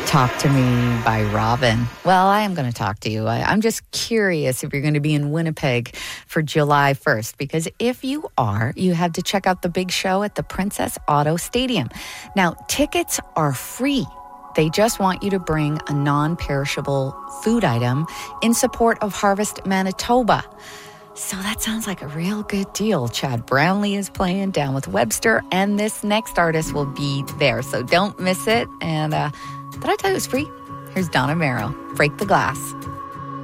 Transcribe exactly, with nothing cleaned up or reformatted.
Talk to Me by Robin. Well, I am going to talk to you. I, I'm just curious if you're going to be in Winnipeg for July first, because if you are, you have to check out the big show at the Princess Auto Stadium. Now, tickets are free. They just want you to bring a non-perishable food item in support of Harvest Manitoba. So that sounds like a real good deal. Chad Brownlee is playing down with Webster, and this next artist will be there. So don't miss it. And uh, did I tell you it was free? Here's Donna Merrill, Break the Glass.